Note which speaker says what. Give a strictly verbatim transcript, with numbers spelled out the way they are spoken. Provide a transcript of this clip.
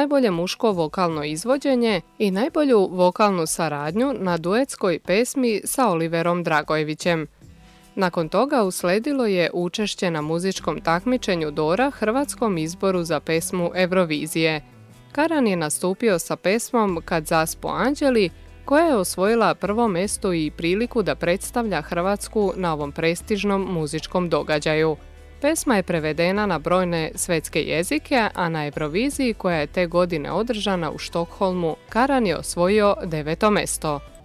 Speaker 1: najbolje muško vokalno izvođenje i najbolju vokalnu saradnju na duetskoj pesmi sa Oliverom Dragojevićem. Nakon toga usledilo je učešće na muzičkom takmičenju Dora hrvatskom izboru za pesmu Eurovizije. Karan je nastupio sa pesmom Kad zaspu anđeli, koja je osvojila prvo mjesto i priliku da predstavlja Hrvatsku na ovom prestižnom muzičkom događaju. Pesma je prevedena na brojne svetske jezike, a na Euroviziji koja je te godine održana u Štokholmu, Karan je osvojio deveto mjesto.